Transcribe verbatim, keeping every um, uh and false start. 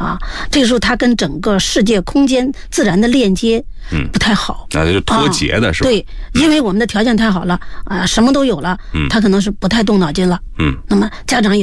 啊，这个时候他跟整个世界空间自然的链接不太好， 那、嗯、就是脱节的是吧？ 啊、对，因为我们的条件太好了啊、呃，什么都有了，他可能是不太动脑筋了。嗯，那么家长也